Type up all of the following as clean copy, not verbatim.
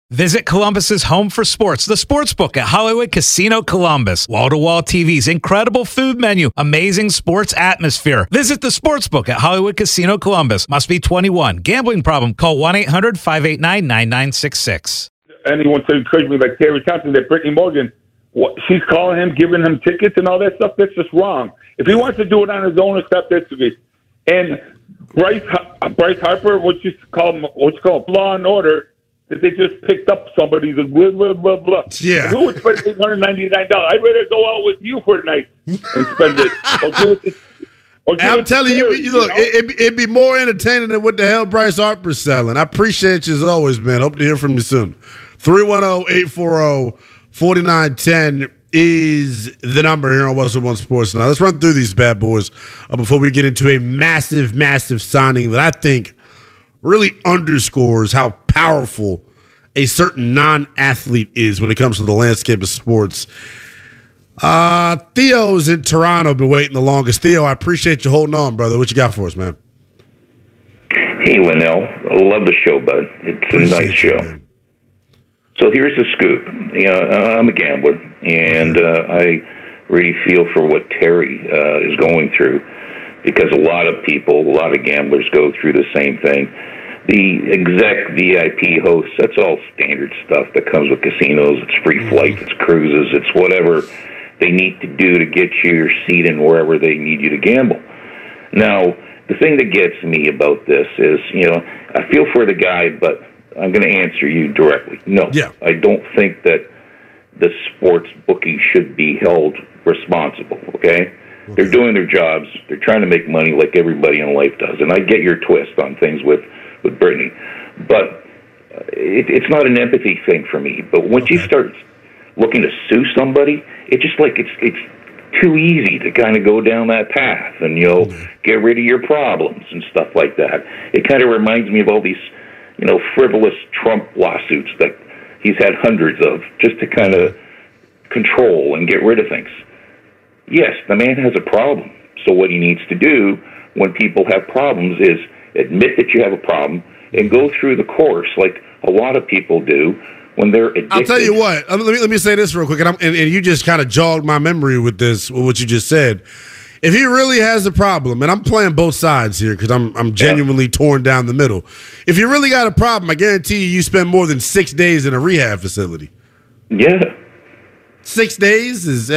Visit Columbus's home for sports, the Sportsbook at Hollywood Casino Columbus. Wall-to-wall TVs, incredible food menu, amazing sports atmosphere. Visit the Sportsbook at Hollywood Casino Columbus. Must be 21. Gambling problem? Call 1-800-589-9966. Anyone to encourage me like Terry Thompson, that Brittany Morgan, she's calling him, giving him tickets and all that stuff. That's just wrong. If he wants to do it on his own and stuff, that's good. And Bryce Harper, what you call Law and Order, that they just picked up somebody that blah, blah, blah, blah. Yeah. Who would spend $899? I'd rather go out with you for a night and spend it. I'm telling you, look, it'd be more entertaining than what the hell Bryce Harper's selling. I appreciate you as always, man. Hope to hear from you soon. 310-840-4910 is the number here on Westwood One Sports. Now, let's run through these bad boys before we get into a massive, massive signing that I think really underscores how powerful a certain non-athlete is when it comes to the landscape of sports. Theo's in Toronto, been waiting the longest. Theo, I appreciate you holding on, brother. What you got for us, man? Hey, Linnell. I love the show, bud. It's a nice show. Man. So here's the scoop. I'm a gambler, and I really feel for what Terry is going through, because a lot of people, a lot of gamblers go through the same thing. The exec VIP hosts, that's all standard stuff that comes with casinos. It's free flights, it's cruises, it's whatever they need to do to get you your seat in wherever they need you to gamble. Now, the thing that gets me about this is, I feel for the guy, but I'm going to answer you directly. No, I don't think that the sports bookie should be held responsible, okay? They're doing their jobs. They're trying to make money like everybody in life does. And I get your twist on things with Brittany. But it's not an empathy thing for me. But once you start looking to sue somebody, it's just like it's too easy to kind of go down that path and, get rid of your problems and stuff like that. It kind of reminds me of all these, frivolous Trump lawsuits that he's had hundreds of just to kind of control and get rid of things. Yes, the man has a problem. So what he needs to do when people have problems is admit that you have a problem and go through the course like a lot of people do when they're addicted. I'll tell you what. Let me say this real quick, and you just kind of jogged my memory with this, with what you just said. If he really has a problem, and I'm playing both sides here because I'm genuinely torn down the middle. If you really got a problem, I guarantee you spend more than 6 days in a rehab facility. Yeah. 6 days is,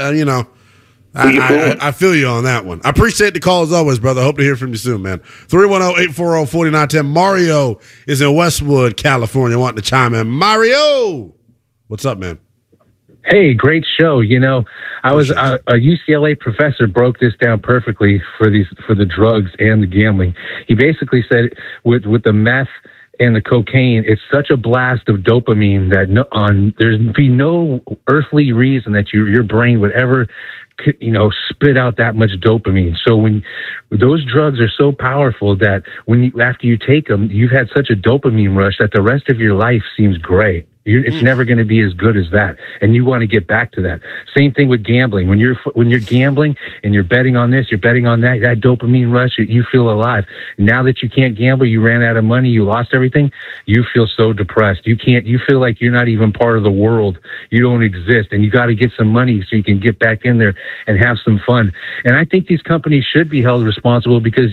I feel you on that one. I appreciate the call as always, brother. Hope to hear from you soon, man. 310-840-4910. Mario is in Westwood, California, wanting to chime in. Mario! What's up, man? Hey, great show. I was a UCLA professor broke this down perfectly for the drugs and the gambling. He basically said with the meth and the cocaine, it's such a blast of dopamine that there's be no earthly reason that your brain would ever spit out that much dopamine. So when those drugs are so powerful that after you take them, you've had such a dopamine rush that the rest of your life seems great. It's never going to be as good as that, and you want to get back to that. Same thing with gambling. When you're gambling and you're betting on this, you're betting on that, that dopamine rush, you feel alive. Now that you can't gamble, you ran out of money, you lost everything, you feel so depressed. You feel like you're not even part of the world. You don't exist, and you got to get some money so you can get back in there and have some fun. And I think these companies should be held responsible because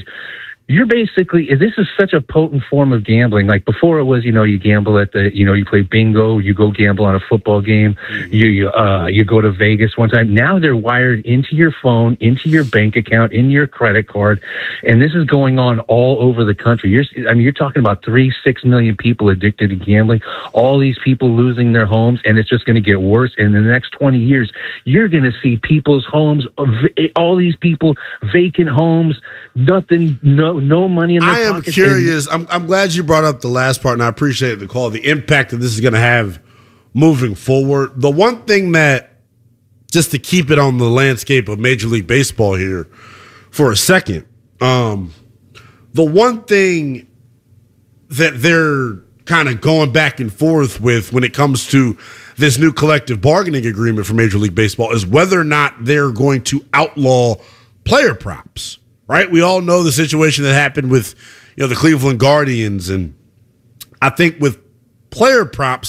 this is such a potent form of gambling. Like before it was, you gamble at you play bingo, you go gamble on a football game, you go to Vegas one time. Now they're wired into your phone, into your bank account, in your credit card. And this is going on all over the country. You're talking about 3-6 million people addicted to gambling, all these people losing their homes, and it's just going to get worse. And in the next 20 years, you're going to see people's homes, all these people, vacant homes, nothing, no money in their pockets. I am curious. I'm glad you brought up the last part, and I appreciate the call, the impact that this is going to have moving forward. The one thing that, just to keep it on the landscape of Major League Baseball here for a second, the one thing that they're kind of going back and forth with when it comes to this new collective bargaining agreement for Major League Baseball is whether or not they're going to outlaw player props. Right? We all know the situation that happened with, the Cleveland Guardians. And I think with player props,